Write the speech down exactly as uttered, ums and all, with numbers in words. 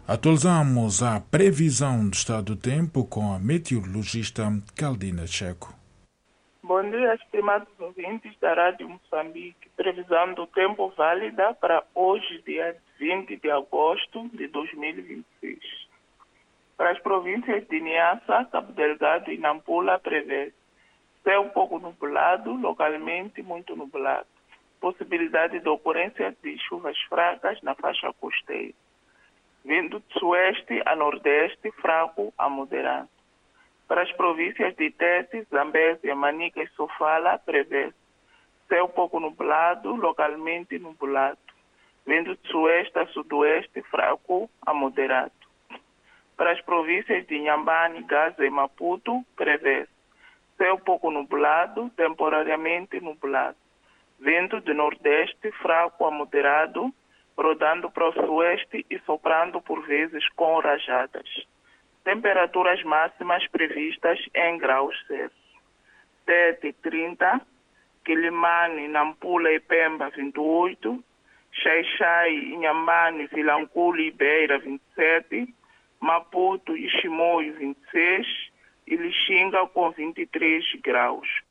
Atualizamos a previsão do estado do tempo com a meteorologista Caldina Checo. Bom dia, estimados ouvintes da Rádio Moçambique. Previsão do tempo válida para hoje, dia vinte de agosto de dois mil e vinte e seis. Para as províncias de Niassa, Cabo Delgado e Nampula, prevê céu pouco nublado, localmente muito nublado. Possibilidade de ocorrência de chuvas fracas na faixa costeira. Vento de sueste a nordeste, fraco a moderado. Para as províncias de Tete, Zambésia, Manica e Sofala, prevê céu pouco nublado, localmente nublado. Vento de sueste a sudoeste, fraco a moderado. Para as províncias de Inhambane, Gaza e Maputo, prevê céu pouco nublado, temporariamente nublado. Vento de nordeste, fraco a moderado, rodando para o sueste e soprando por vezes com rajadas. Temperaturas máximas previstas em graus Celsius. Tete, trinta, Quilimane, Nampula e Pemba, vinte e oito, Xai-Xai, Inhambane, Vilanculo e Beira, vinte e sete, Maputo e Chimoio, vinte e seis, e Lixinga com vinte e três graus.